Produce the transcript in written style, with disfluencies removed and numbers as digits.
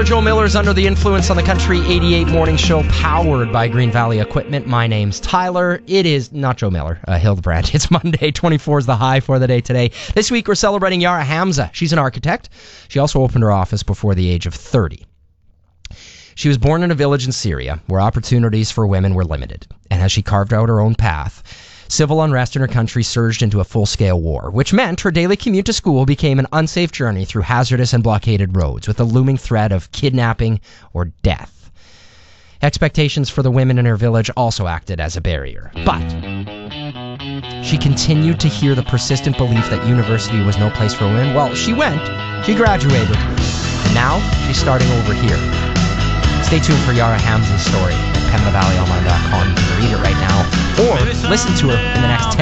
Joe Miller's Under the Influence on the Country 88 Morning Show, powered by Green Valley Equipment. My name's Tyler. It is not Joe Miller, Hildebrand. It's Monday. 24 is the high for the day today. This week we're celebrating Yara Hamza. She's an architect. She also opened her office before the age of 30. She was born in a village in Syria where opportunities for women were limited. And as she carved out her own path, civil unrest in her country surged into a full-scale war, which meant her daily commute to school became an unsafe journey through hazardous and blockaded roads with the looming threat of kidnapping or death. Expectations for the women in her village also acted as a barrier. But she continued to hear the persistent belief that university was no place for women. Well, she went. She graduated. And now she's starting over here. Stay tuned for Yara Hamza's story at PembaValleyOnline.com. You can read it right now or listen to her in the next 10